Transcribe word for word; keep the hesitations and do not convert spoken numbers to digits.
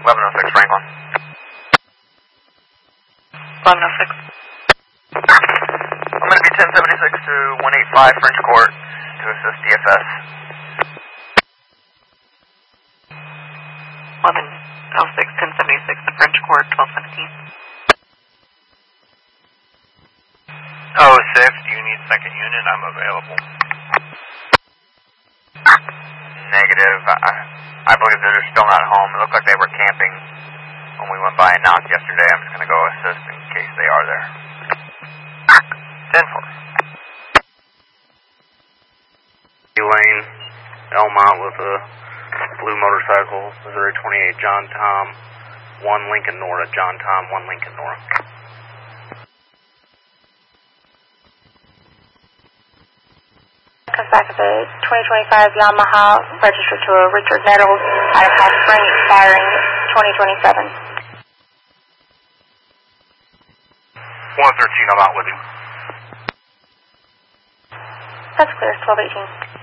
eleven oh six Franklin. eleven oh six. I'm going to be ten seventy-six to one eighty-five French Court to assist D F S. eleven oh six, ten seventy-six to French Court, twelve seventeen. oh six, do you need second unit? I'm available. Negative. I, I believe they're still not home. It looked like they were camping when we went by and announced yesterday. I'm just going to go assist in case they are there. ten four. Elaine, Elmont with a blue motorcycle, Missouri twenty-eight, John Tom, one Lincoln Nora, John Tom, one Lincoln Nora. Comes back with a twenty twenty-five Yamaha registered to a Richard Nettles out of Hot Spring, expiring twenty twenty-seven. one thirteen, I'm out with you. That's clear, twelve eighteen.